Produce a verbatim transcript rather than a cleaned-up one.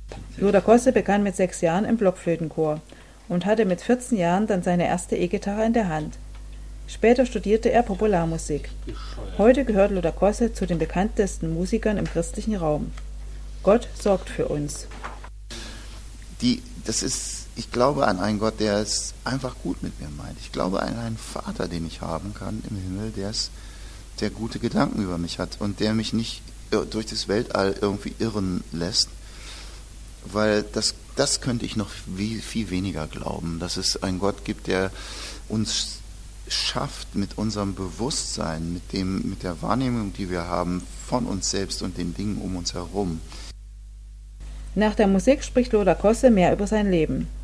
Lothar Kosse begann mit sechs Jahren im Blockflötenchor und hatte mit vierzehn Jahren dann seine erste E-Gitarre in der Hand. Später studierte er Popularmusik. Heute gehört Lothar Kosse zu den bekanntesten Musikern im christlichen Raum. Gott sorgt für uns. Die, das ist, ich glaube an einen Gott, der es einfach gut mit mir meint. Ich glaube an einen Vater, den ich haben kann im Himmel, der es, der gute Gedanken über mich hat und der mich nicht durch das Weltall irgendwie irren lässt, weil das, das könnte ich noch viel, viel weniger glauben, dass es einen Gott gibt, der uns schafft mit unserem Bewusstsein, mit dem, mit der Wahrnehmung, die wir haben von uns selbst und den Dingen um uns herum. Nach der Musik spricht Lothar Kosse mehr über sein Leben.